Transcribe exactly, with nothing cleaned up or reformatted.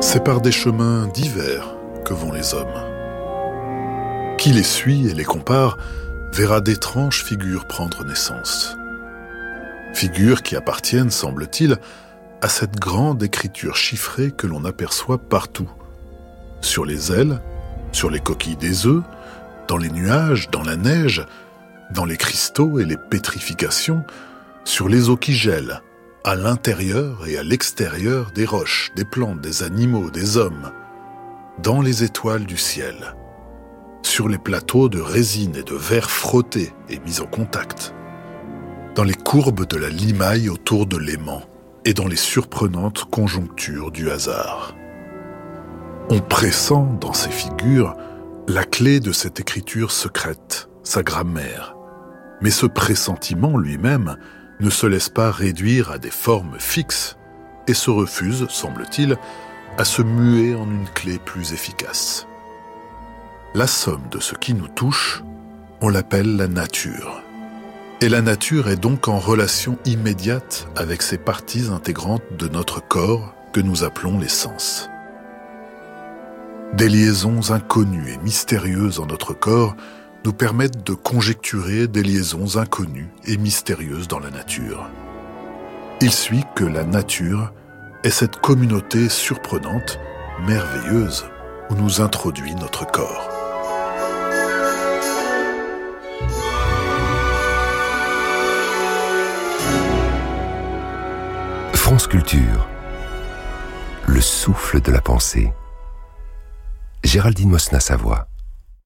C'est par des chemins divers que vont les hommes. Qui les suit et les compare verra d'étranges figures prendre naissance. Figures qui appartiennent, semble-t-il, à cette grande écriture chiffrée que l'on aperçoit partout. Sur les ailes, sur les coquilles des œufs, dans les nuages, dans la neige, dans les cristaux et les pétrifications, sur les eaux qui gèlent, à l'intérieur et à l'extérieur des roches, des plantes, des animaux, des hommes, dans les étoiles du ciel, sur les plateaux de résine et de verre frottés et mis en contact, dans les courbes de la limaille autour de l'aimant et dans les surprenantes conjonctures du hasard. On pressent dans ces figures la clé de cette écriture secrète, sa grammaire. Mais ce pressentiment lui-même ne se laisse pas réduire à des formes fixes et se refuse, semble-t-il, à se muer en une clé plus efficace. La somme de ce qui nous touche, on l'appelle la nature. Et la nature est donc en relation immédiate avec ces parties intégrantes de notre corps que nous appelons les sens. Des liaisons inconnues et mystérieuses en notre corps nous permettent de conjecturer des liaisons inconnues et mystérieuses dans la nature. Il suit que la nature est cette communauté surprenante, merveilleuse, où nous introduit notre corps. France Culture, le souffle de la pensée. Géraldine Mosna-Savoie.